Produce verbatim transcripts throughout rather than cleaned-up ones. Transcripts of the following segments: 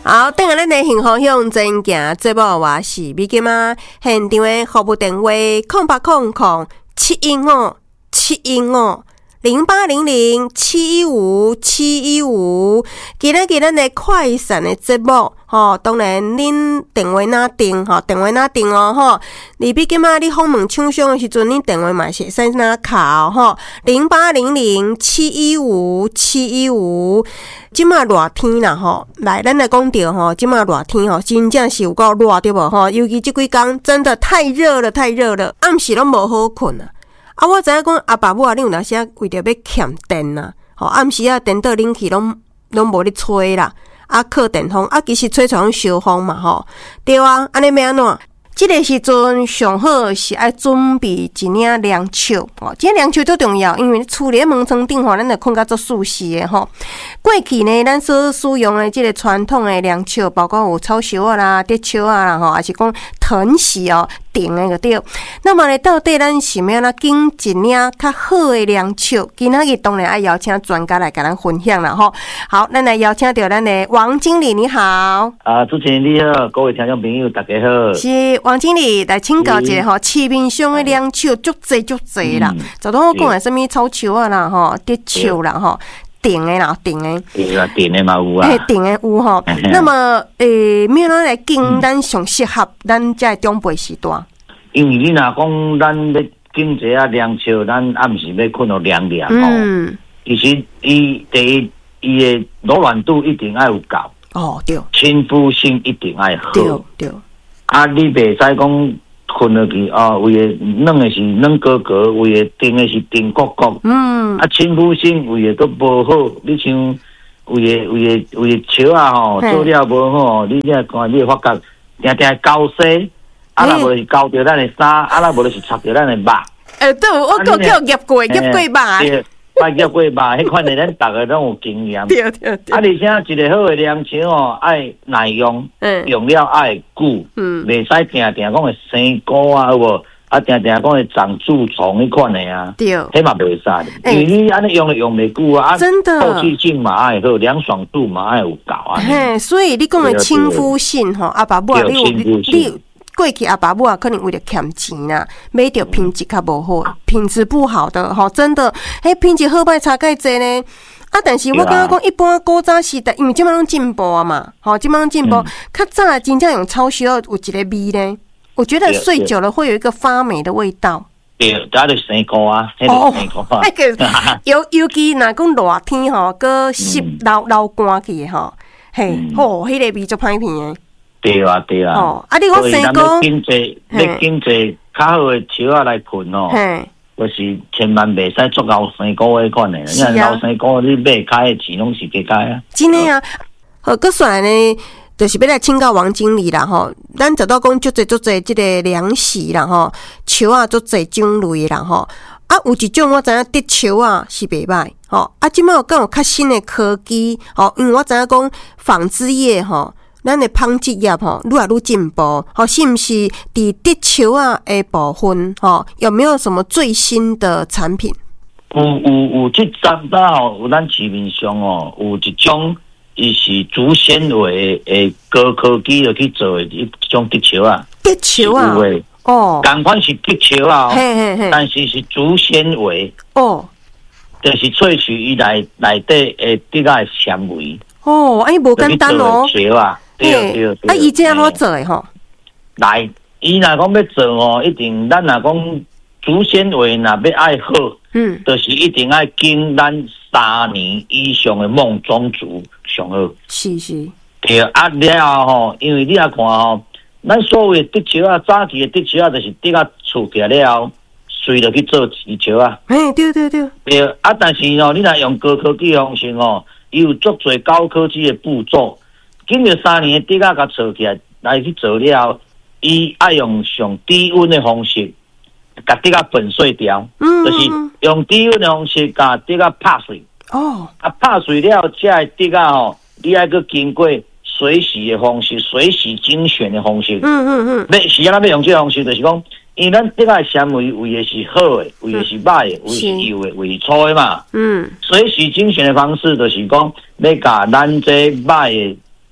好，等下咱的幸福向前行节目，我是美金啊。现场的服务电话：空八空空七一五七一五零八零零七一五七一五。今日今日的快闪的节目，吼，当然恁电话哪定吼，电话哪定哦吼。你比今仔你访问厂商的时阵，恁电话嘛是使哪卡吼，零八零零七一五七一五。即马热天啦吼，来咱来讲到吼，即马热天吼，真正是有够热对无吼？尤其即几工真的太热了，太热了，暗时拢无好困啊。啊，我知影讲阿爸母啊，你有当时为着要欠电啊，吼暗时啊电倒冷气拢拢无咧吹啦，啊靠电风啊，其实吹出来烧风嘛吼，对啊，安尼要安怎？即个时阵上好是爱准备一领凉袖哦，即个凉袖最重要，因为厝里门窗顶吼，咱着困甲足舒适的吼。过去呢，咱所使用的即个传统的凉袖，包括有草袖啊啦、竹袖啊啦吼，还是讲藤席哦、顶的个对。那么呢，到底咱是要哪拣一领较好的凉袖？今仔日当然爱邀请专家来甲咱分享啦吼。好，咱来邀请到咱的王经理，你好。 啊，主持人你好，各位听众朋友大家好。 是。王经理来请教一下吼，市面上的凉袖足济足济啦，就当我讲的什么草袖啊啦吼，竹袖啦吼，顶的啦，顶的， 对啊，顶的嘛有啊， 嘿，顶的有吼。那么诶，咩咱来拣咱上适合咱这长辈时段？ 因为你若讲咱要拣一下凉袖，咱暗时要困到凉凉吼。嗯。其实伊第一，伊的柔软度一定要有够。 哦，对。 亲肤性一定要好。 对对。 啊，你袂使讲困落去哦，为的软的是软格格，为的定的是定角角。嗯。啊，亲肤性为的都无好，你像为的为的为的笑啊吼，做了无好，你这看你会发觉定定交洗，啊那无是交着咱的衫，啊那无就是插着咱的肉。 诶，对，我个叫夹过夹过肉。 捌夹过肉，迄款的咱逐个拢有经验。 对对对。 啊，而且一个好的凉袖哦，爱耐用，嗯、用了爱久，嗯，袂使定定讲会生菇啊，有无？啊，定定讲会长蛀虫迄款的啊，对，迄嘛袂使，因为你安尼用了用袂久啊， 真的， 透气性嘛爱好，凉爽度嘛爱有够啊。 嘿，所以你讲的亲肤性吼，阿爸母啊，你有你。过去阿爸母啊，可能为了欠钱啦，买到品质较无好，品质不好的吼，真的，迄品质好歹差介济呢。啊，但是我感觉讲一般古早时代，因为即摆拢进步啊嘛，吼，即摆拢进步，较早真正用草袖有一个味呢。我觉得睡久了会有一个发霉的味道。 对，ဒါ就生菇啊，迄個生菇啊。 那个尤尤其若講熱天吼，個濕流流乾去吼，嘿，吼，迄個味足歹片的。 对啊，对啊。哦， 啊，你講生菇， 要揀一要揀一較好的樹仔來困哦。嘿，就是千萬袂使做牛生菇迄款的，因為牛生菇你買開的錢攏是加開啊。 真的啊，好，閣算呢，就是要來請教王經理啦吼。咱就到講足濟足濟即個涼席啦吼，樹仔足濟種類啦吼。啊，有一種我知影竹樹啊是袂歹吼。啊，即擺有敢有較新的科技吼，因為我知影講紡織業吼。咱的紡織業吼，愈來愈進步，吼，是毋是佇竹樹啊的部分吼，有沒有什麼最新的產品？ 有有有，即陣啦吼，有咱市面上哦，有一種伊是竹纖維的高科技落去做的一種竹樹啊， 竹樹啊，哦， 同款是竹樹啊，嘿嘿嘿，但是是竹纖維哦，就是萃取伊內內底的竹仔的纖維哦，哎，無簡單哦， 樹啊。对对对， 啊，伊这样怎做的吼？ 来，伊若讲要做哦，一定咱若讲竹纤维若要爱好，嗯，就是一定要经咱三年以上的梦中竹上好。 是是。 对啊，了吼，因为你来看吼，咱所谓的竹树啊，早期的竹树啊，就是竹啊厝起来了，随落去做枝树啊。 哎，对对对。 对啊，但是哦，你若用高科技方式哦，伊有足侪高科技的步骤。经过三年的竹仔甲做起来来去做了，伊爱用上低温的方式，甲竹仔粉碎掉，嗯，就是用低温的方式甲竹仔拍碎。哦，啊拍碎了，这个竹仔吼，你爱去经过水洗的方式，水洗精选的方式。嗯嗯嗯。要是咱要用这个方式，就是讲，因为咱竹仔纤维为的是好的，为的是歹的，为是油的，为是粗的嘛。嗯。水洗精选的方式就是讲，要甲咱这歹的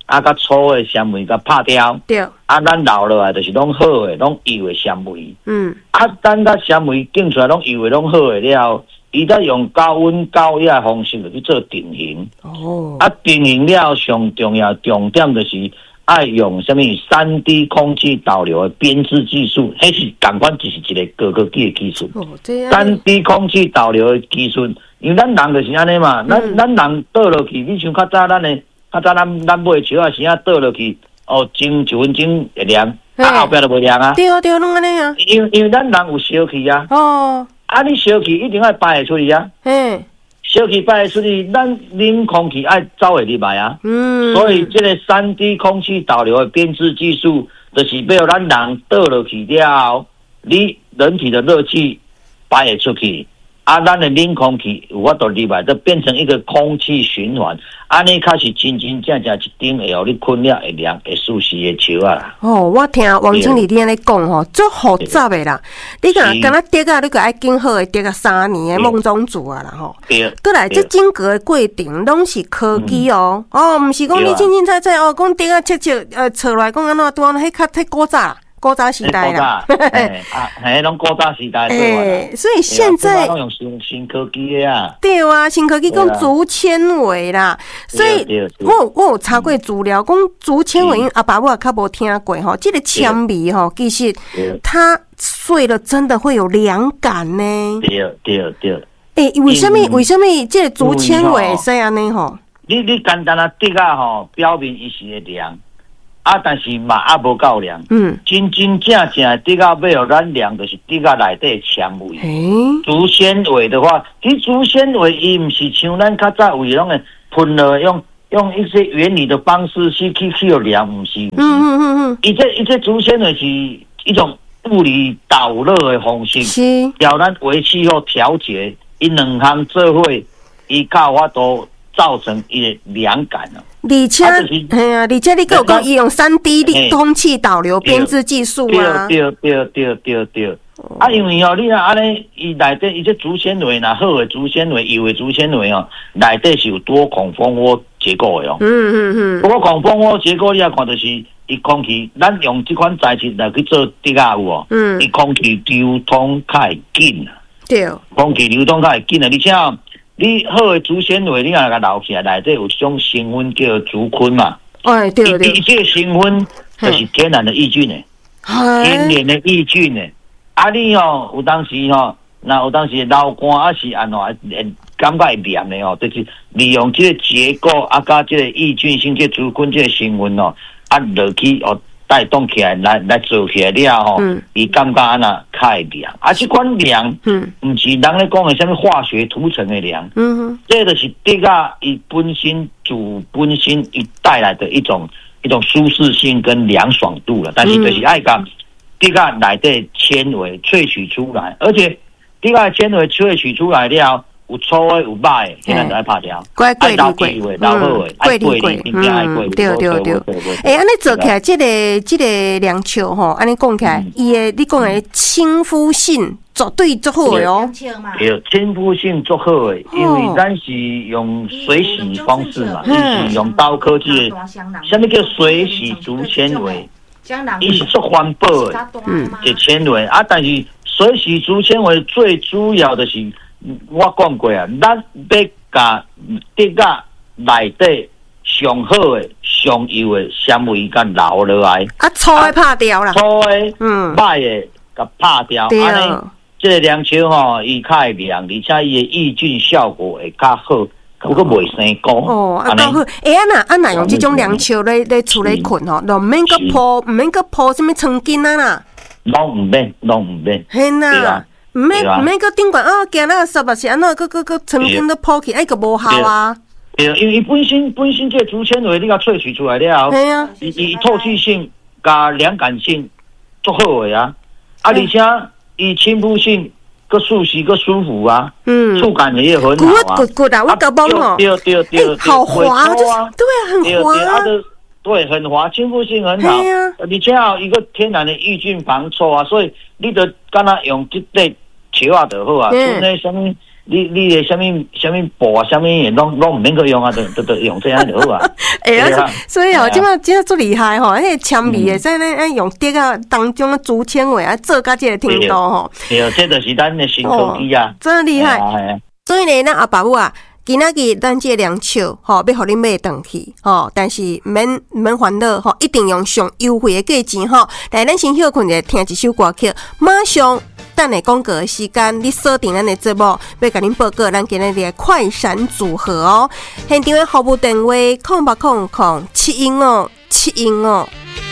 啊，甲粗的纤维甲拍掉， 对， 啊，咱留落来就是拢好的，拢幼的纤维。 嗯， 啊，等甲纤维拣出来拢幼的拢好的了，伊再用高温高压方式去做定型。 哦， 啊，定型了上重要重点就是爱用什么三 D 空气导流的编织技术，迄是同款，就是一个高科技的技术。 哦，这三 D 空气导流的技术，因为咱人就是安尼嘛，咱、嗯、咱人倒落去，你像较早咱的。啊！咱咱咱买树啊，时啊倒落去，哦，蒸一分钟会凉，啊后壁就袂凉啊。 对啊对啊，拢安尼啊。 因为因为咱人有烧气啊。 哦。啊， 你烧气一定要排会出去啊。嗯。烧气排会出去，咱冷空气爱走会入来啊。嗯。所以这个三 D 空气导流的编织技术，就是要咱人倒落去了，你人体的热气排会出去。啊，咱的冷空气有法度入来，就变成一个空气循环。安尼开始真真正正一顶会互你困了会凉会舒适的树啊啦。 哦，我听王经理你安尼讲吼，足复杂的啦。你讲敢若得啊，你个爱经好的得啊三年的梦中竹啊啦吼。对。过来，这整个的过程拢是科技哦。哦，毋是讲你清清菜菜哦，讲得啊切切呃找来讲安怎拄安迄较太古早。古早时代啦， 哎啊，嘿，拢古早时代对啦。所以现在拢用新新科技的啊。 对啊，新科技讲竹纤维啦，所以我我有查过资料，讲竹纤维，阿爸我也较无听过吼。这个纤维吼，其实它碎了真的会有凉感呢。 对对对。 诶，为什么为什么这个竹纤维是安尼吼？ 你你简单啊，滴啊吼，表面伊是会凉。啊，但是嘛，也无够凉。嗯，真真正正滴到尾互咱凉，就是滴到内底纤维。嗯，竹纤维的话，其实竹纤维伊毋是像咱较早有拢会喷了，用用一些原理的方式去去去有凉，毋是。嗯嗯嗯嗯。伊这伊这竹纤维是一种物理导热的方式，是，叫咱为气候调节，伊两项做伙，伊较有法度造成伊的凉感啊。 而且，哎呀，而且你跟我讲，伊用三 D 的空气导流编织技术啊， 对对对对对。啊，因为哦，你看安尼，伊内底伊这竹纤维呐，好的竹纤维、有的竹纤维哦，内底是有多孔蜂窝结构的哦。嗯嗯嗯。多孔蜂窝结构你也看，就是伊空气，咱用这款材质来去做滴啊有哦。嗯。伊空气流通较会紧啊。对。空气流通较会紧啊，而且哦。你好的竹纤维，你若甲留起来，内底有一种成分叫竹醌嘛。哎，对对。伊这个成分就是天然的抑菌的，天然的抑菌的。啊，你哦，有当时吼，那有当时流汗啊是安怎，感觉会黏的哦，就是利用这个结构啊，加这个抑菌性这竹醌这个成分哦，啊落去哦。带动起来，来来做起来了吼，伊感觉安那较会凉，啊，这款凉，嗯，唔是人咧讲的什么化学涂层的凉，嗯哼，这就是滴啊，伊本身主本身伊带来的一种一种舒适性跟凉爽度了，但是就是爱甲滴啊内底纤维萃取出来，而且滴啊纤维萃取出来了。有粗的有歹的，现在就爱拍掉。 乖乖理贵，嗯，贵理贵，嗯，对对对。诶，安尼做起来，这个这个凉球吼，安尼讲起来，伊的你讲的亲肤性绝对足好的哦。 对，亲肤性足好的，因为咱是用水洗方式嘛，是用高科技的。什么叫水洗竹纤维？伊是足环保的，嗯，这纤维啊，但是水洗竹纤维最主要的是。我讲过啊，咱要甲滴啊内底上好的、上优的纤维甲留落来， 啊粗的拍掉啦， 粗的、嗯，歹的甲拍掉，安尼这个凉球吼，伊较会凉，而且伊的抑菌效果会较好，不过袂生菇。 哦，啊，够好。哎，啊那啊那用这种凉球咧咧厝咧困吼，就毋免个铺，毋免个铺什么床巾啊啦， 拢毋免，拢毋免， 嘿呐。唔免唔免个顶管啊，惊那湿啊是安怎个个个曾经都抛弃，哎个无效啊。 对，因为本身本身这竹纤维你甲萃取出来了，系啊，伊伊透气性加凉感性足好的啊，啊而且伊亲肤性个舒适个舒服啊，嗯，触感也很好啊。 骨骨啊，我搞崩哦， 对对对， 好滑，就是对啊，很滑。 对，很滑，亲肤性很好，而且有一个天然的抑菌防臭啊，所以你得敢若用这类球啊就好啊，像那什么你你的什么什么布啊，什么拢拢唔免去用啊，就就就用这样就好啊。 哎呀，所以哦，即马即马足厉害吼，迄个铅笔会使咧用滴啊当中的竹纤维啊做甲即个程度吼。 对，这就是咱的新科技啊， 真厉害。所以呢，咱阿爸母啊。今仔日咱这个凉笑吼，要互你买回去吼，但是毋免毋免烦恼吼，一定用上优惠的价钱吼。来，咱先休困者听一首歌曲，马上等下广告的时间，你锁定咱的节目，要甲恁报告咱今日的快闪组合哦。现场的服务电话：空八空空七一五七一五。